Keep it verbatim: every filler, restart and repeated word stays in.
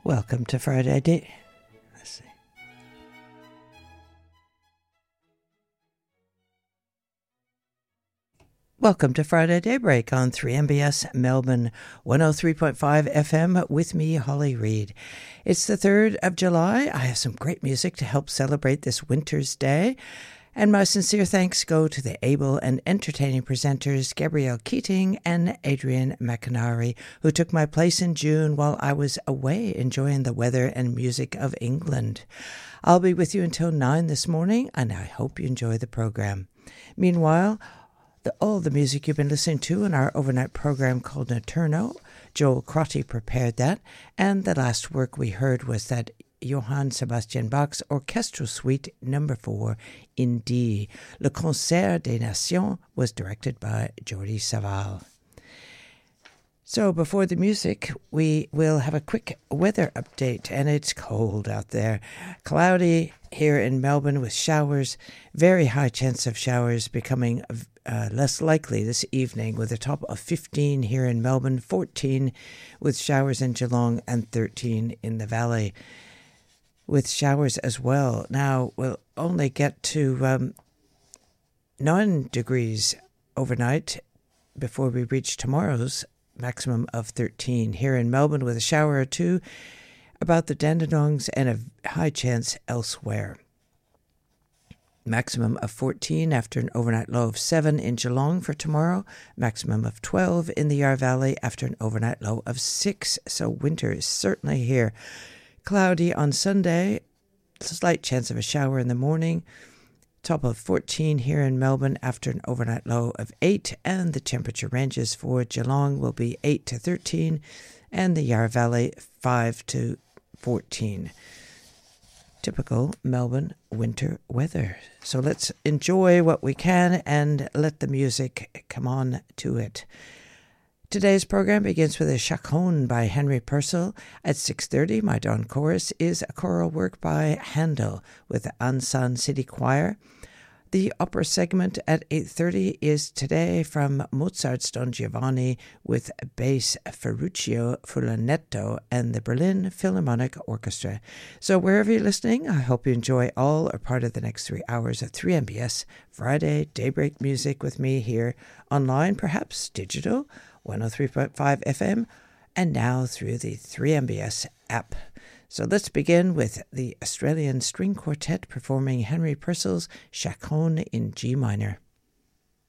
Welcome to Friday Day. Let's see. Welcome to Friday Daybreak on three M B S Melbourne one oh three point five F M with me, Holly Reid. It's the third of July. I have some great music to help celebrate this winter's day. And my sincere thanks go to the able and entertaining presenters Gabrielle Keating and Adrian McInerney, who took my place in June while I was away enjoying the weather and music of England. I'll be with you until nine this morning, and I hope you enjoy the program. Meanwhile, the, all the music you've been listening to in our overnight program called Notturno, Joel Crotty prepared that, and the last work we heard was that Johann Sebastian Bach's Orchestral Suite number four in D. Le Concert des Nations was directed by Jordi Savall. So before the music, we will have a quick weather update, and it's cold out there. Cloudy here in Melbourne with showers, very high chance of showers becoming uh, less likely this evening with a top of fifteen here in Melbourne, fourteen with showers in Geelong and thirteen in the Valley, with showers as well. Now, we'll only get to um, nine degrees overnight before we reach tomorrow's maximum of thirteen. Here in Melbourne with a shower or two about the Dandenongs and a high chance elsewhere. Maximum of fourteen after an overnight low of seven in Geelong for tomorrow. Maximum of twelve in the Yarra Valley after an overnight low of six. So winter is certainly here. Cloudy on Sunday, slight chance of a shower in the morning, top of fourteen here in Melbourne after an overnight low of eight, and the temperature ranges for Geelong will be eight to thirteen, and the Yarra Valley five to fourteen. Typical Melbourne winter weather. So let's enjoy what we can and let the music come on to it. Today's program begins with a chaconne by Henry Purcell. At six thirty, my dawn chorus is a choral work by Handel with the Ansan City Choir. The opera segment at eight thirty is today from Mozart's Don Giovanni with bass Ferruccio Fulanetto and the Berlin Philharmonic Orchestra. So wherever you're listening, I hope you enjoy all or part of the next three hours of three M B S Friday Daybreak music with me here online, perhaps digital, one oh three point five F M, and now through the three M B S app. So let's begin with the Australian String Quartet performing Henry Purcell's Chaconne in G minor.